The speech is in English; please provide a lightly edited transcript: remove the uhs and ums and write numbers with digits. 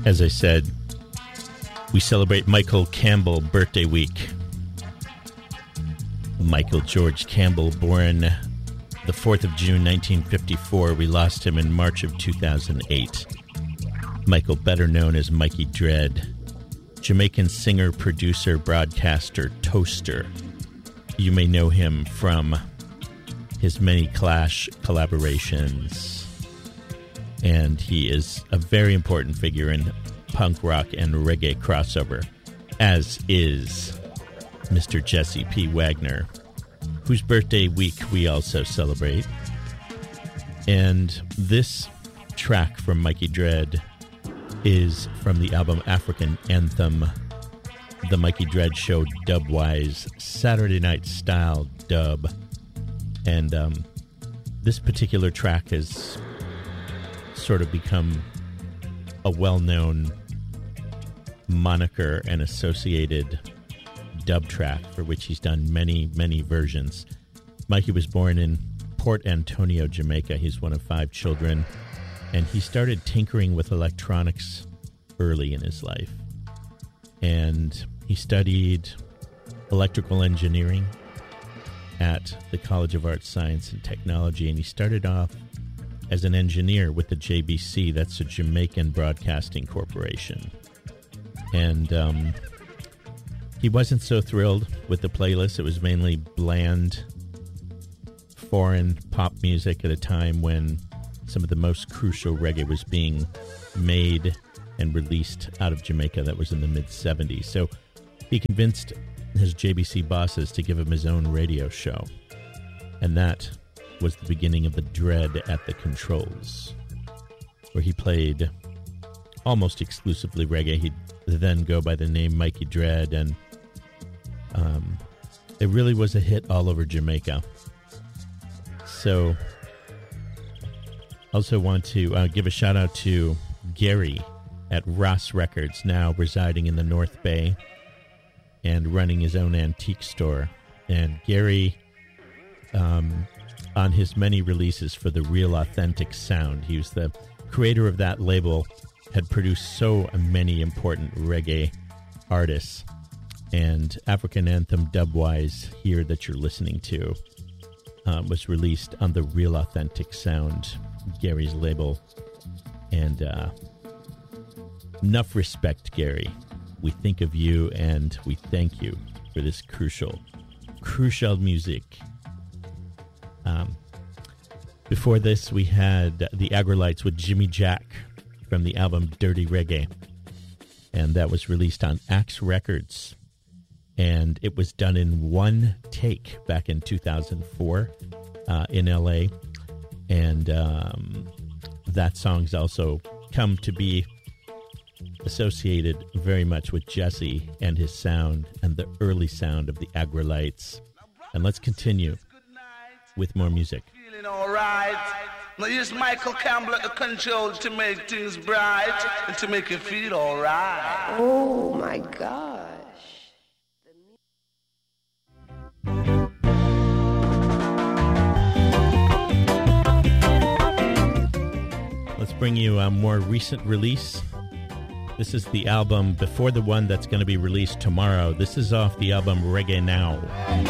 As I said, we celebrate Michael Campbell birthday week. Michael George Campbell, born the 4th of June, 1954. We lost him in March of 2008. Michael, better known as Mikey Dread, Jamaican singer, producer, broadcaster, toaster. You may know him from his many Clash collaborations. And he is a very important figure in punk rock and reggae crossover, as is Mr. Jesse P. Wagner, whose birthday week we also celebrate. And this track from Mikey Dread is from the album African Anthem, the Mikey Dread Show Dubwise Saturday Night Style dub. And this particular track has sort of become a well-known moniker and associated dub track for which he's done many, many versions. Mikey was born in Port Antonio, Jamaica. He's one of 5 children, and he started tinkering with electronics early in his life. And he studied electrical engineering at the College of Arts, Science, and Technology, and he started off as an engineer with the JBC, that's a Jamaican Broadcasting Corporation. And he wasn't so thrilled with the playlist. It was mainly bland, foreign pop music at a time when some of the most crucial reggae was being made and released out of Jamaica. That was in the mid-'70s. So he convinced his JBC bosses to give him his own radio show. And that was the beginning of the Dread at the Controls, where he played almost exclusively reggae. He'd then go by the name Mikey Dread, and it really was a hit all over Jamaica. So also want to give a shout out to Gary at Ross Records, now residing in the North Bay and running his own antique store. And Gary, on his many releases for the Real Authentic Sound, he was the creator of that label, had produced so many important reggae artists. And African Anthem Dubwise here that you're listening to was released on the Real Authentic Sound, Gary's label. And enough respect, Gary. We think of you and we thank you for this crucial music. Before this, we had the Aggrolites with Jimmy Jack from the album Dirty Reggae. And that was released on Axe Records. And it was done in one take back in 2004 in L.A. And that song's also come to be associated very much with Jesse and his sound and the early sound of the Aggrolites. And let's continue with more music. Feeling all right. Now here's Michael Campbell at the control to make things bright and to make you feel all right. Oh my gosh. Let's bring you a more recent release. This is the album before the one that's going to be released tomorrow. This is off the album Reggae Now.